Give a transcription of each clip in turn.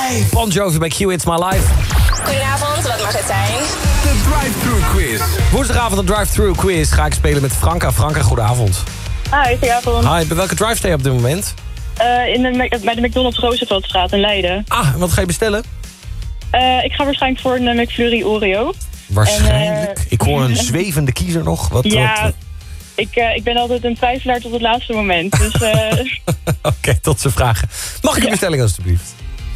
life. Bon Jovi bij Q, It's My Life. Goedenavond, wat mag het zijn? De drive-thru quiz. Woensdagavond een drive-thru quiz. Ga ik spelen met Franka. Franka, goedenavond. Hi, goedenavond. Hi, bij welke drive sta je op dit moment? Bij de McDonald's Rooseveltstraat in Leiden. Ah, en wat ga je bestellen? Ik ga waarschijnlijk voor een McFlurry Oreo. Waarschijnlijk. Ik hoor een zwevende kiezer nog. Ik ben altijd een twijfelaar tot het laatste moment. Dus, Oké, tot zijn vragen. Mag ik je bestelling alstublieft?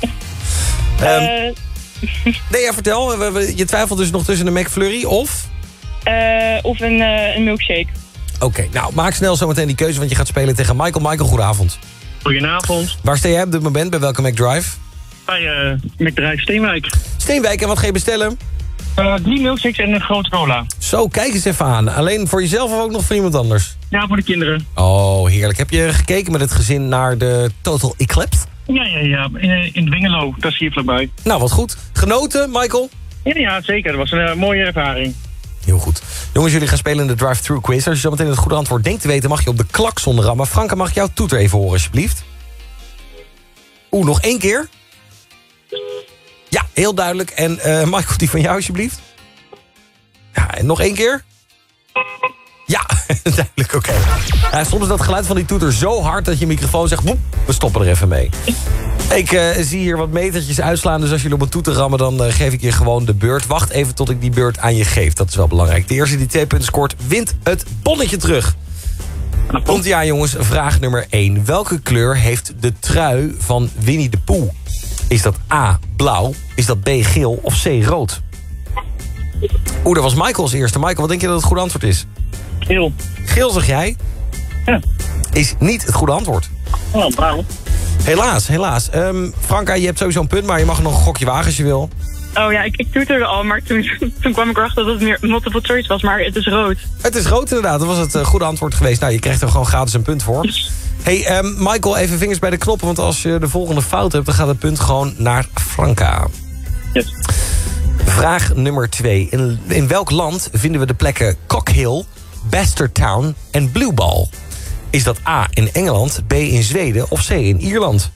Nee, ja, vertel. Je twijfelt dus nog tussen een McFlurry of? of een milkshake. Oké, nou, maak snel zometeen die keuze, want je gaat spelen tegen Michael. Michael, goedenavond. Goedenavond. Waar sta jij op dit moment? Bij welke McDrive? Bij McDrive Steenwijk. Steenwijk, en wat ga je bestellen? 3 milkshakes en een grote cola. Zo, kijk eens even aan. Alleen voor jezelf of ook nog voor iemand anders? Ja, voor de kinderen. Oh, heerlijk. Heb je gekeken met het gezin naar de Total Eclipse? Ja. In Dwingelo, dat is hier vlakbij. Nou, wat goed. Genoten, Michael? Ja, zeker. Dat was een mooie ervaring. Heel goed. Jongens, jullie gaan spelen in de drive-thru quiz. Als je zo meteen het goede antwoord denkt te weten, mag je op de klakson rammen. Franka, mag ik jouw toeter even horen, alsjeblieft? Nog 1 keer? Ja, heel duidelijk. En Michael, die van jou, alsjeblieft? Ja, en nog 1 keer? Ja, duidelijk, oké. Ja, soms is dat geluid van die toeter zo hard dat je microfoon zegt, woep, we stoppen er even mee. Ik zie hier wat metertjes uitslaan, dus als jullie op een toeter rammen, dan geef ik je gewoon de beurt. Wacht even tot ik die beurt aan je geef, dat is wel belangrijk. De eerste die 2 punten scoort, wint het bonnetje terug. Komt-ie aan, jongens, vraag nummer 1. Welke kleur heeft de trui van Winnie de Pooh? Is dat A, blauw? Is dat B, geel? Of C, rood? Dat was Michael als eerste. Michael, wat denk je dat het goede antwoord is? Geel. Geel, zeg jij? Ja. Is niet het goede antwoord. Oh, blauw. Helaas. Franka, je hebt sowieso een punt, maar je mag nog een gokje wagen als je wil. Oh ja, ik toeterde al, maar toen kwam ik erachter dat het meer multiple choice was, maar het is rood. Het is rood inderdaad, dat was het goede antwoord geweest. Nou, je krijgt er gewoon gratis een punt voor. Hey, Michael, even vingers bij de knoppen, want als je de volgende fout hebt, dan gaat het punt gewoon naar Franka. Yes. Vraag nummer 2. In welk land vinden we de plekken Cockhill, Bastardtown en Blue Ball? Is dat A in Engeland, B in Zweden of C in Ierland?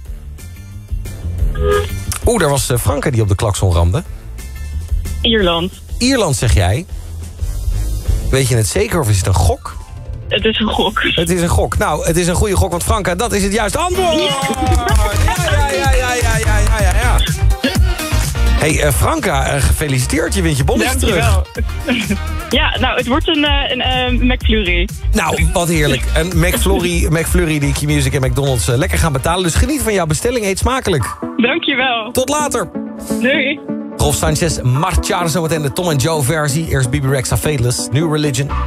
Daar was Franka die op de klakson ramde. Ierland. Ierland, zeg jij? Weet je het zeker of is het een gok? Het is een gok. Het is een gok. Nou, het is een goede gok, want Franka, dat is het juiste antwoord! Ja. Hey, Franka, gefeliciteerd. Je wint je bonnetje terug. Ja, nou, het wordt een McFlurry. Nou, wat heerlijk. Een McFlurry die Q-Music en McDonald's lekker gaan betalen. Dus geniet van jouw bestelling. Eet smakelijk. Dankjewel. Tot later. Doei. Rolf Sanchez, Marciar, zometeen de Tom en Joe versie. Eerst Bibi Rexha, Fateless, New Religion.